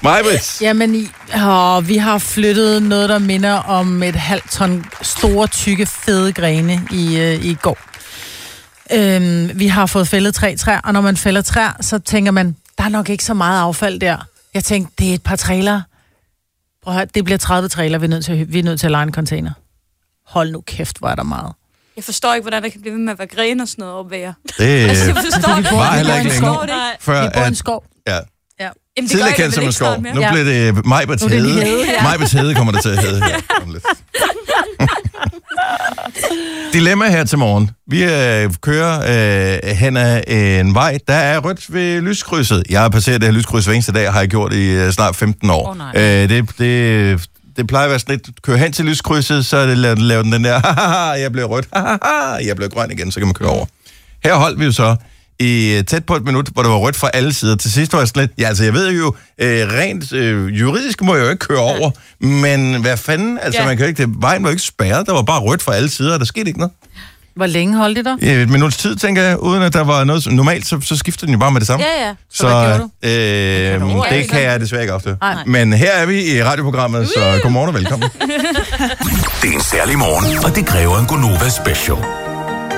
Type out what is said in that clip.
Maj-Brit. Jamen, vi har flyttet noget, der minder om et halvt ton store, tykke, fede grene i går. Vi har fået fældet 3 træer, og når man fælder træer, så tænker man, der er nok ikke så meget affald der. Jeg tænkte, det er et par trailer. Prøv at høre, det bliver 30 trailer, vi er nødt til at lege en container. Hold nu kæft, hvor er der meget. Jeg forstår ikke, hvordan der kan blive ved med at være grene og sådan noget op ved jer. Det jeg forstår ikke. var heller ikke længe. Vi bor i en skov. Ja. Ja. Tidligere kendt som en skov. Nu bliver det Maj-Brits hede. Maj-Brits hede kommer der til at hedde her. Dilemma her til morgen. Vi kører hen ad en vej. Der er rødt ved lyskrydset. Jeg har passeret det her lyskryds hver eneste dag, har jeg gjort i snart 15 år. Det plejer at være sådan lidt, køre hen til lyskrydset, så laver den der, jeg bliver rødt, jeg bliver grøn igen, så kan man køre over. Her holdt vi jo så i tæt på et minut, hvor det var rødt fra alle sider. Til sidst var jeg sådan lidt, ja, altså jeg ved jo, rent juridisk må jeg jo ikke køre over, men hvad fanden, altså man kan ikke, vejen var jo ikke spærret, der var bare rødt fra alle sider, og der skete ikke noget. Hvor længe holdt det der? Et minuts tid, tænker jeg, uden at der var noget. Normalt, så skifter den jo bare med det samme. Ja. Så hvad gjorde du? Det kan jeg desværre ikke ofte. Men her er vi i radioprogrammet, så godmorgen og velkommen. Det er en særlig morgen, og det kræver en Gonova Special.